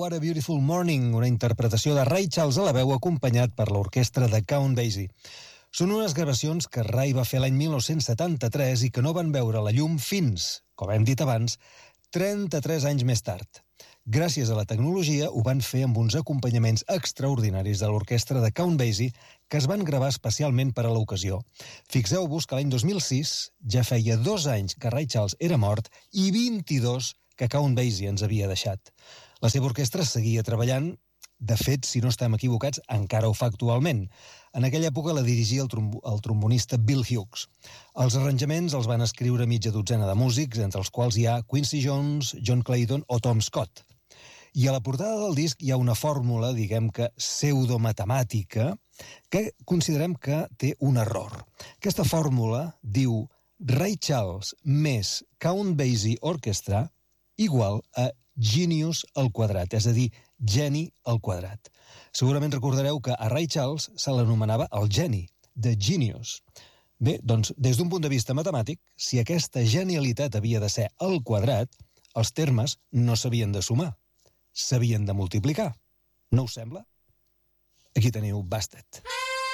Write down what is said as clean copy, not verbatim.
What a Beautiful Morning, una interpretació de Ray Charles a la veu acompanyat per l'orquestra de Count Basie. Són unes gravacions que Ray va fer l'any 1973 i que no van veure la llum fins, com hem dit abans, 33 anys més tard. Gràcies a la tecnologia ho van fer amb uns acompanyaments extraordinaris de l'orquestra de Count Basie que es van gravar especialment per a l'ocasió. Fixeu-vos que l'any 2006 ja feia 2 anys que Ray Charles era mort i 22 que Count Basie ens havia deixat. La seva orquestra seguia treballant, de fet, si no estem equivocats, encara ho fa actualment. En aquella època la dirigia el trombonista Bill Hughes. Els arranjaments els van escriure mitja dotzena de músics, entre els quals hi ha Quincy Jones, John Clayton o Tom Scott. I a la portada del disc hi ha una fórmula, diguem que pseudomatemàtica, que considerem que té un error. Aquesta fórmula diu Ray Charles més Count Basie Orchestra igual a Genius al quadrat, és a dir, geni al quadrat. Segurament recordareu que a Ray Charles se l'anomenava el geni, The Genius. Bé, doncs, des d'un punt de vista matemàtic, si aquesta genialitat havia de ser al quadrat, els termes no s'havien de sumar, s'havien de multiplicar. No us sembla? Aquí teniu Busted.